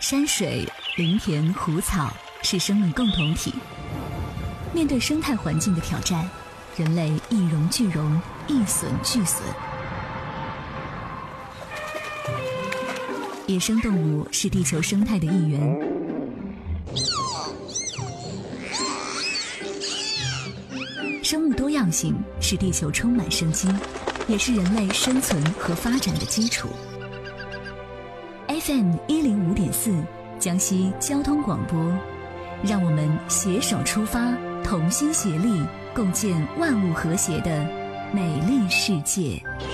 山水、林田、湖草是生命共同体。面对生态环境的挑战，人类一荣俱荣，一损俱损。野生动物是地球生态的一员，生物多样性是地球充满生机，也是人类生存和发展的基础。FM 105.4江西交通广播，让我们携手出发，同心协力，共建万物和谐的美丽世界。